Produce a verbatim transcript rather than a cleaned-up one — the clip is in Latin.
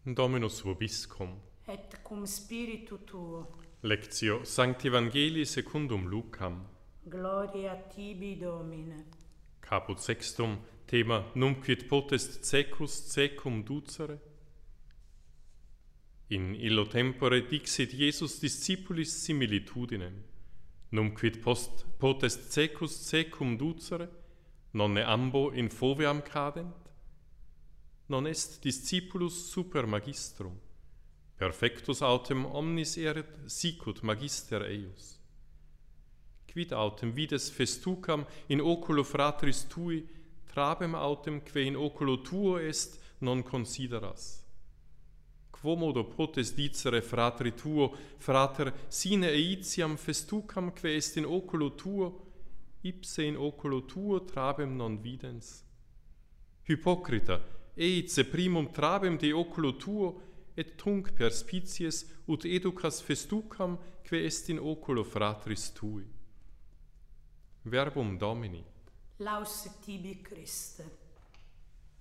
Dominus vobiscum. Et cum spiritu tuo. Lectio Sancti Evangelii secundum Lucam. Gloria tibi, Domine. Caput sextum, Thema Numquid potest secus secum ducere. In illo tempore dixit Iesus discipulis similitudinem. Numquid post potest secus secum ducere, nonne ambo in foveam cadent? Non est discipulus super magistrum. Perfectus autem omnis erit sicut magister eius. Quid autem vides festucam in oculo fratris tui, trabem autem que in oculo tuo est non consideras. Quomodo potest dicere fratri tuo, frater, sine eitiam festucam que est in oculo tuo, ipse in oculo tuo trabem non videns. Hypocrita, eice primum trabem de oculo tuo, et tunc perspicies ut educas festucam que est in oculo fratris tui. Verbum Domini. Laus tibi, Christe.